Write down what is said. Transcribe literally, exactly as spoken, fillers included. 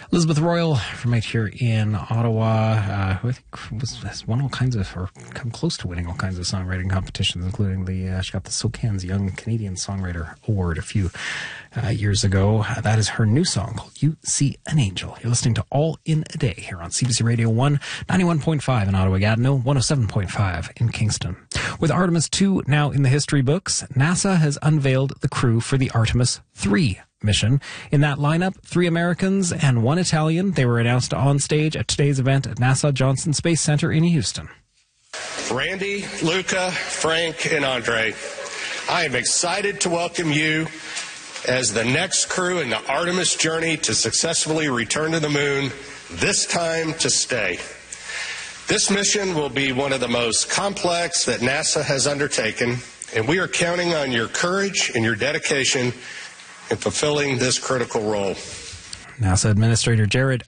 Elizabeth Royal from right here in Ottawa, uh, who I think was, has won all kinds of, or come close to winning all kinds of songwriting competitions, including the, uh, she got the SOCAN's Young Canadian Songwriter Award a few uh, years ago. Uh, that is her new song called You See an Angel. You're listening to All in a Day here on C B C Radio one, ninety-one point five in Ottawa-Gatineau, one oh seven point five in Kingston. With Artemis two now in the history books, NASA has unveiled the crew for the Artemis three mission. In that lineup, three Americans and one Italian. They were announced on stage at today's event at NASA Johnson Space Center in Houston. Randy, Luca, Frank, and Andre, I am excited to welcome you as the next crew in the Artemis journey to successfully return to the moon, this time to stay. This mission will be one of the most complex that NASA has undertaken, and we are counting on your courage and your dedication in fulfilling this critical role. NASA Administrator Jared